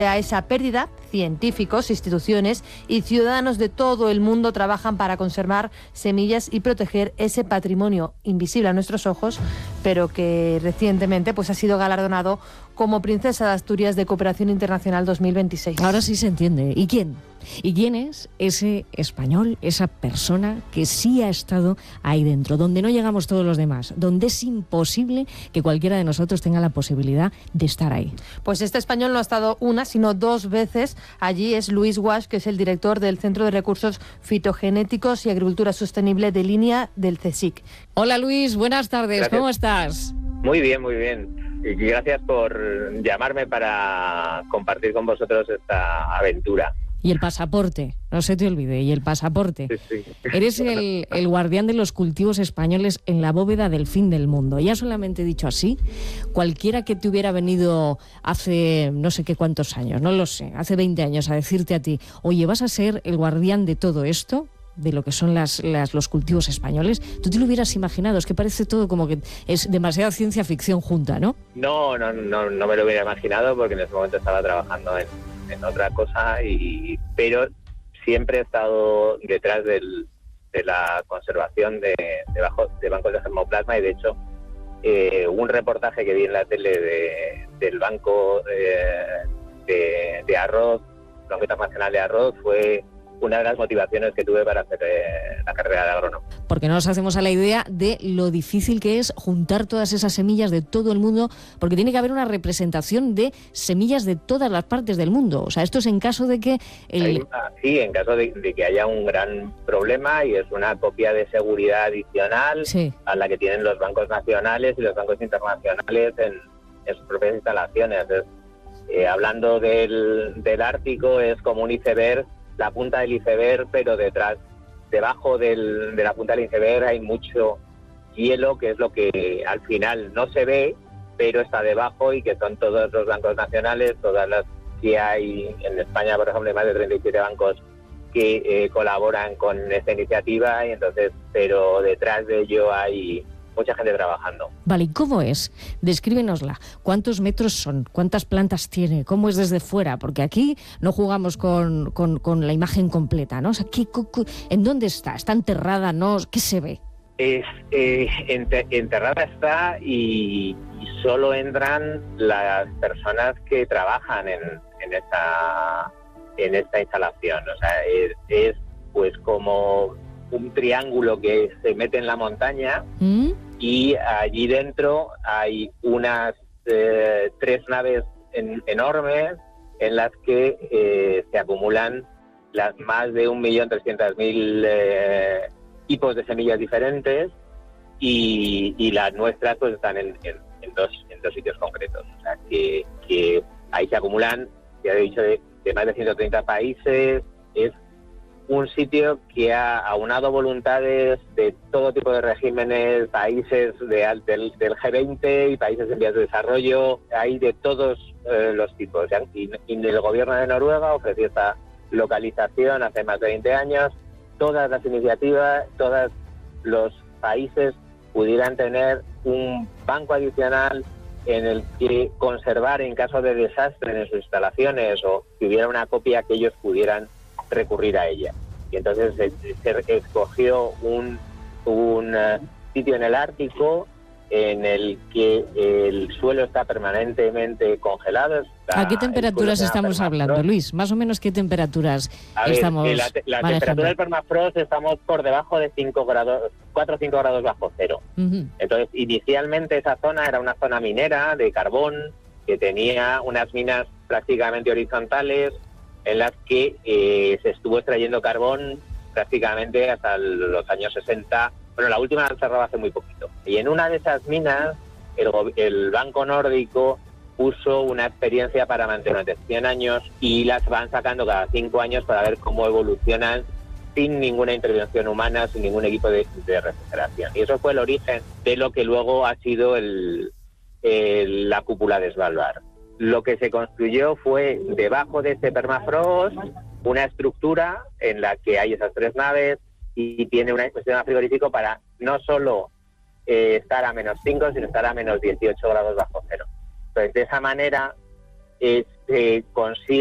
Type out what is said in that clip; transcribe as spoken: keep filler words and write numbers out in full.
A esa pérdida, científicos, instituciones y ciudadanos de todo el mundo trabajan para conservar semillas y proteger ese patrimonio invisible a nuestros ojos, pero que recientemente pues, ha sido galardonado como Princesa de Asturias de Cooperación Internacional dos mil veintiséis. Ahora sí se entiende. ¿Y quién? ¿Y quién es ese español, esa persona que sí ha estado ahí dentro, donde no llegamos todos los demás, donde es imposible que cualquiera de nosotros tenga la posibilidad de estar ahí? Pues este español no ha estado una, sino dos veces. Allí es Luis Guasch, que es el director del Centro de Recursos Fitogenéticos y Agricultura Sostenible de Línea del CSIC. Hola Luis, buenas tardes, Gracias. ¿Cómo estás? Muy bien, muy bien. Y gracias por llamarme para compartir con vosotros esta aventura. Y el pasaporte, no se te olvide, y el pasaporte. Sí, sí. Eres el, el guardián de los cultivos españoles en la bóveda del fin del mundo. Ya solamente dicho así, cualquiera que te hubiera venido hace no sé qué cuántos años, no lo sé, hace veinte años a decirte a ti, oye, vas a ser el guardián de todo esto, de lo que son las, las, los cultivos españoles, tú te lo hubieras imaginado. Es que parece todo como que es demasiada ciencia ficción junta, ¿no? No, no, no, no me lo hubiera imaginado porque en ese momento estaba trabajando en, en otra cosa, y pero siempre he estado detrás del, de la conservación de, de, bajo, de bancos de germoplasma, y de hecho eh, un reportaje que vi en la tele de, del banco eh, de, de arroz, Banco Internacional de Arroz, fue una de las motivaciones que tuve para hacer eh, la carrera de agrónomo. Porque no nos hacemos a la idea de lo difícil que es juntar todas esas semillas de todo el mundo, porque tiene que haber una representación de semillas de todas las partes del mundo. O sea, esto es en caso de que... El... Sí, en caso de, de que haya un gran problema, y es una copia de seguridad adicional sí. a la que tienen los bancos nacionales y los bancos internacionales en, en sus propias instalaciones. Es, eh, hablando del, del Ártico, es como un iceberg, la punta del iceberg, pero detrás, debajo del, de la punta del iceberg hay mucho hielo, que es lo que al final no se ve, pero está debajo, y que son todos los bancos nacionales, todas las que hay en España, por ejemplo, hay más de treinta y siete bancos que eh, colaboran con esta iniciativa, y entonces, pero detrás de ello hay mucha gente trabajando. Vale, ¿y cómo es? Descríbenosla. ¿Cuántos metros son? ¿Cuántas plantas tiene? ¿Cómo es desde fuera? Porque aquí no jugamos con, con, con la imagen completa, ¿no? O sea, ¿qué, ¿en dónde está? ¿Está enterrada? ¿No? ¿Qué se ve? Es, eh, enter, enterrada está, y, y solo entran las personas que trabajan en, en, esta, en esta instalación. O sea, es, es pues como un triángulo que se mete en la montaña, ¿Mm? y allí dentro hay unas eh, tres naves en, enormes en las que eh, se acumulan las más de un millón trescientos mil eh, tipos de semillas diferentes, y, y las nuestras pues están en, en, en, dos, en dos sitios concretos. O sea, que, que ahí se acumulan, ya he dicho, de, de más de ciento treinta países. Es un sitio que ha aunado voluntades de todo tipo de regímenes, países de, del, del G veinte y países en vías de desarrollo. Hay de todos eh, los tipos. Y, y el gobierno de Noruega ofreció esta localización hace más de veinte años. Todas las iniciativas, todos los países pudieran tener un banco adicional en el que conservar en caso de desastre en sus instalaciones, o que hubiera una copia que ellos pudieran recurrir a ella. Y entonces se, se escogió un, un uh, sitio en el Ártico en el que el suelo está permanentemente congelado. Está, ¿A qué temperaturas estamos hablando, Luis? Más o menos, ¿qué temperaturas a ver, estamos La, la temperatura del permafrost estamos por debajo de cinco grados, cuatro o cinco grados bajo cero. Uh-huh. Entonces, inicialmente esa zona era una zona minera de carbón, que tenía unas minas prácticamente horizontales, en las que eh, se estuvo extrayendo carbón prácticamente hasta los años sesenta. Bueno, la última la cerraba hace muy poquito. Y en una de esas minas, el, el Banco Nórdico puso una experiencia para mantener durante cien años, y las van sacando cada cinco años para ver cómo evolucionan sin ninguna intervención humana, sin ningún equipo de, de refrigeración. Y eso fue el origen de lo que luego ha sido el, el, la cúpula de Svalbard. Lo que se construyó fue, debajo de este permafrost, una estructura en la que hay esas tres naves, y tiene un sistema frigorífico para no solo eh, estar a menos cinco, sino estar a menos dieciocho grados bajo cero. Entonces, de esa manera, eh, se consigue